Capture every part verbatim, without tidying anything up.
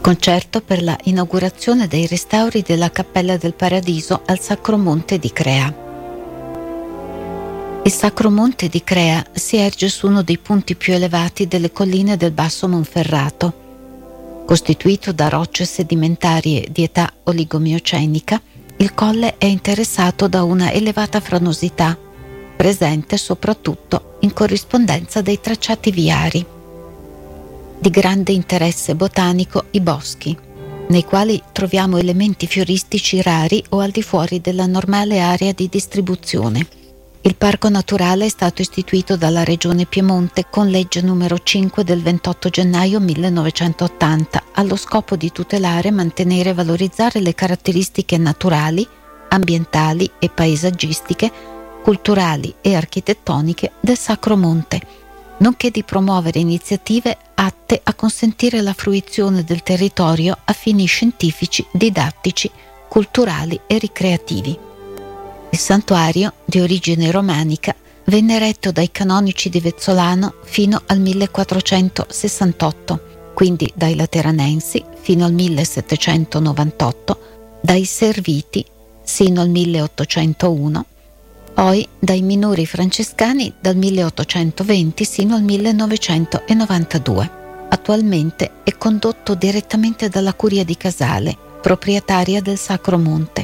Concerto per la inaugurazione dei restauri della Cappella del Paradiso al Sacro Monte di Crea. Il Sacro Monte di Crea si erge su uno dei punti più elevati delle colline del Basso Monferrato. Costituito da rocce sedimentarie di età oligomiocenica, il colle è interessato da una elevata franosità, presente soprattutto in corrispondenza dei tracciati viari. Di grande interesse botanico i boschi, nei quali troviamo elementi fioristici rari o al di fuori della normale area di distribuzione. Il parco naturale è stato istituito dalla Regione Piemonte con legge numero cinque del ventotto gennaio millenovecentottanta allo scopo di tutelare, mantenere e valorizzare le caratteristiche naturali, ambientali e paesaggistiche, culturali e architettoniche del Sacro Monte, nonché di promuovere iniziative atte a consentire la fruizione del territorio a fini scientifici, didattici, culturali e ricreativi. Il santuario, di origine romanica, venne eretto dai canonici di Vezzolano fino al millequattrocentosessantotto, quindi dai Lateranensi fino al millesettecentonovantotto, dai Serviti sino al milleottocentouno, poi dai minori francescani dal milleottocentoventi sino al millenovecentonovantadue. Attualmente è condotto direttamente dalla Curia di Casale, proprietaria del Sacro Monte.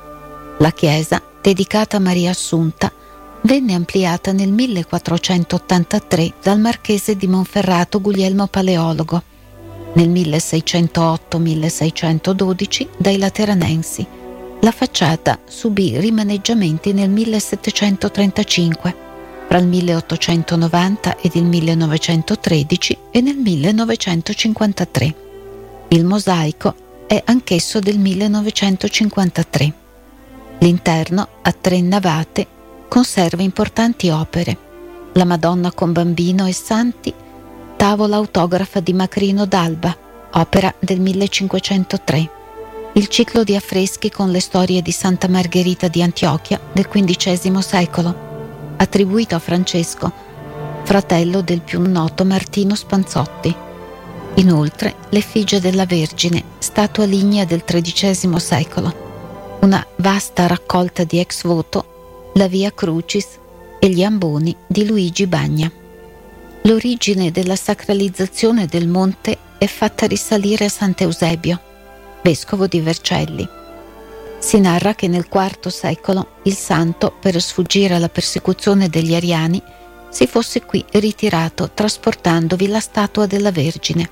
La chiesa, dedicata a Maria Assunta, venne ampliata nel millequattrocentottantatré dal marchese di Monferrato Guglielmo Paleologo, nel milleseicentotto milleseicentododici dai Lateranensi. La facciata subì rimaneggiamenti nel millesettecentotrentacinque, fra il milleottocentonovanta ed il millenovecentotredici e nel millenovecentocinquantatré. Il mosaico è anch'esso del millenovecentocinquantatré. L'interno, a tre navate, conserva importanti opere: la Madonna con Bambino e Santi, tavola autografa di Macrino d'Alba, opera del millecinquecentotre, il ciclo di affreschi con le storie di Santa Margherita di Antiochia del quindicesimo secolo, attribuito a Francesco, fratello del più noto Martino Spanzotti. Inoltre l'effigie della Vergine, statua lignea del tredicesimo secolo, una vasta raccolta di ex voto, la Via Crucis e gli amboni di Luigi Bagna. L'origine della sacralizzazione del monte è fatta risalire a Sant'Eusebio, vescovo di Vercelli. Si narra che nel quarto secolo il santo, per sfuggire alla persecuzione degli ariani, si fosse qui ritirato trasportandovi la statua della Vergine.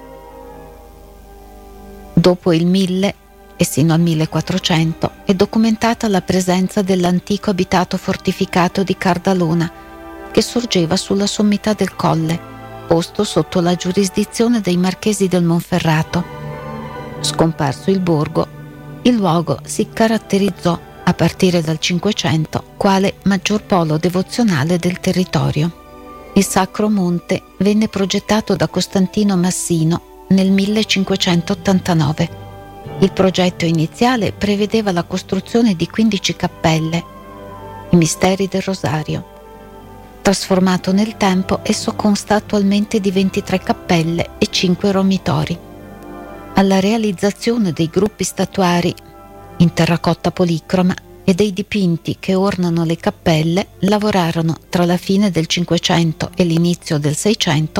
Dopo il mille e sino al millequattrocento è documentata la presenza dell'antico abitato fortificato di Cardalona, che sorgeva sulla sommità del colle, posto sotto la giurisdizione dei marchesi del Monferrato. Scomparso il borgo, il luogo si caratterizzò a partire dal Cinquecento quale maggior polo devozionale del territorio. Il Sacro Monte venne progettato da Costantino Massino nel millecinquecentottantanove. Il progetto iniziale prevedeva la costruzione di quindici cappelle, i Misteri del Rosario. Trasformato nel tempo, esso consta attualmente di ventitré cappelle e cinque romitori. Alla realizzazione dei gruppi statuari in terracotta policroma e dei dipinti che ornano le cappelle lavorarono tra la fine del Cinquecento e l'inizio del Seicento